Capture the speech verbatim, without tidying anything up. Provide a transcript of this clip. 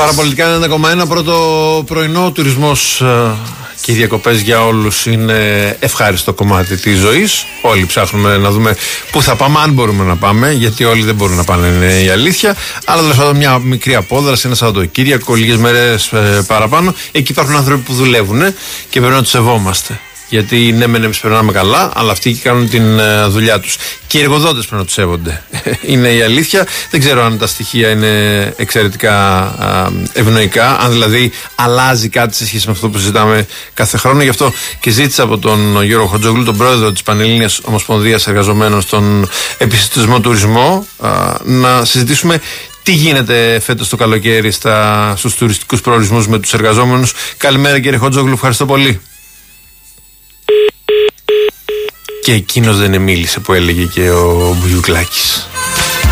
Παραπολιτικά ενενήντα κόμμα ένα, πρώτο πρωινό. Ο τουρισμός και οι διακοπές για όλους είναι ευχάριστο κομμάτι της ζωής. Όλοι ψάχνουμε να δούμε πού θα πάμε, αν μπορούμε να πάμε, γιατί όλοι δεν μπορούν να πάνε, είναι η αλήθεια. Αλλά τέλος πάντων, μια μικρή απόδραση, ένα Σαββατοκύριακο, λίγες μέρες ε, παραπάνω. Εκεί υπάρχουν άνθρωποι που δουλεύουν και πρέπει να τους σεβόμαστε. Γιατί ναι, μεν εμείς περνάμε καλά, αλλά αυτοί και κάνουν την uh, δουλειά τους. Και οι εργοδότες πρέπει να τους σέβονται. Είναι η αλήθεια. Δεν ξέρω αν τα στοιχεία είναι εξαιρετικά uh, ευνοϊκά, αν δηλαδή αλλάζει κάτι σε σχέση με αυτό που συζητάμε κάθε χρόνο. Γι' αυτό και ζήτησα από τον Γιώργο Χατζόγλου, τον πρόεδρο της Πανελλήνιας Ομοσπονδίας Εργαζομένων στον επιστημισμό τουρισμό, uh, να συζητήσουμε τι γίνεται φέτος το καλοκαίρι στα, στους τουριστικούς προορισμούς με τους εργαζόμενους. Καλημέρα κύριε Χατζόγλου, ευχαριστώ πολύ. Και εκείνος δεν μίλησε που έλεγε και ο Μπουγιουκλάκης.